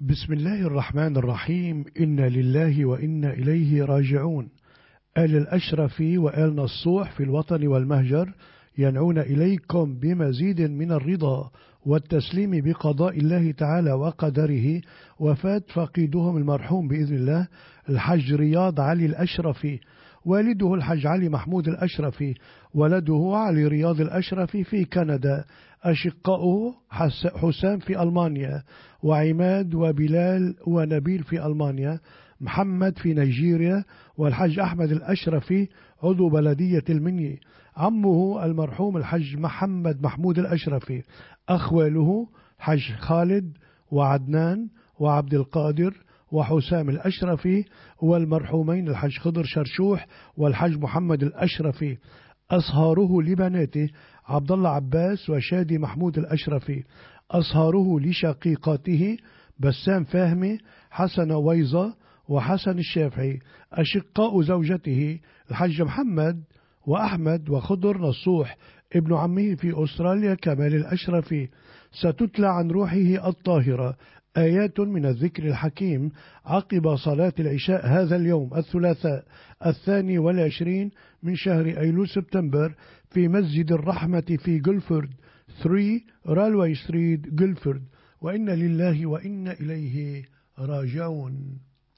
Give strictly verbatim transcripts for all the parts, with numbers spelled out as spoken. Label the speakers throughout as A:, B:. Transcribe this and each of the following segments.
A: بسم الله الرحمن الرحيم. إنا لله وإنا إليه راجعون. آل الأشرفي وآل نصوح في الوطن والمهجر ينعون إليكم بمزيد من الرضا والتسليم بقضاء الله تعالى وقدره وفاة فقيدهم المرحوم بإذن الله الحج رياض علي الأشرفي، والده الحج علي محمود الأشرفي، ولده علي رياض الأشرفي في كندا، أشقاؤه حسام في ألمانيا، وعماد وبلال ونبيل في ألمانيا، محمد في نيجيريا، والحج أحمد الأشرفي عضو بلدية المني، عمه المرحوم الحج محمد محمود الأشرفي، أخواله حج خالد وعدنان وعبد القادر وحسام الأشرفي، والمرحومين الحج خضر شرشوح والحج محمد الأشرفي، أصهاره لبناته عبد الله عباس وشادي محمود الأشرفي، أصهاره لشقيقاته بسام فهمي حسن ويزة وحسن الشافعي، أشقاء زوجته الحج محمد وأحمد وخضر نصوح، ابن عمه في أستراليا كمال الأشرفي. ستتلى عن روحه الطاهرة آيات من الذكر الحكيم عقب صلاة العشاء هذا اليوم الثلاثاء الثاني والعشرين من شهر أيلول سبتمبر في مسجد الرحمة في جلفورد ثلاثة رالوي ستريت جلفورد. وإن لله وإنا إليه راجعون.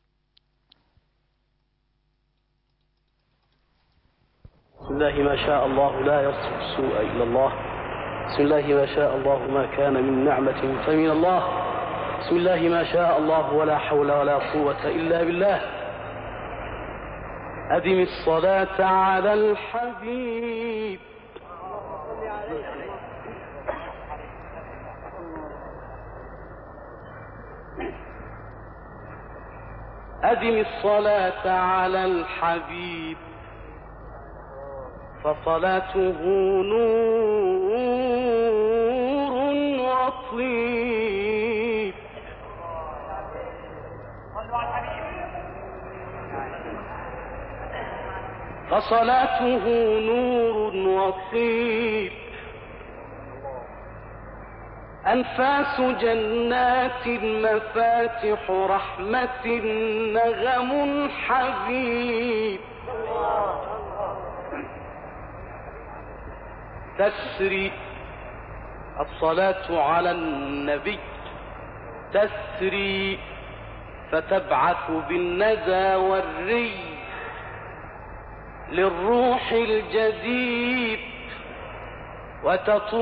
B: بسم الله ما شاء الله لا يصرف السوء إلا الله. بسم الله ما شاء الله ما كان من نعمة فمن الله. بسم الله ما شاء الله ولا حول ولا قوة إلا بالله. أدم الصلاة على الحبيب. أدم الصلاة على الحبيب فصلاته نور وطيب. فصلاته نور وطيب. أنفاس جنات مفاتح رحمة نغم حبيب. تسري الصلاة على النبي تسري فتبعث بالندى والري للروح الجديد وتطول